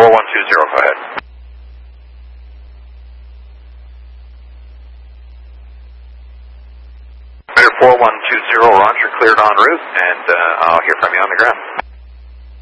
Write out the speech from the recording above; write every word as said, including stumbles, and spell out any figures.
four one two zero, go ahead. Emitter four one two zero, Roger, cleared en route, and uh, I'll hear from you on the ground.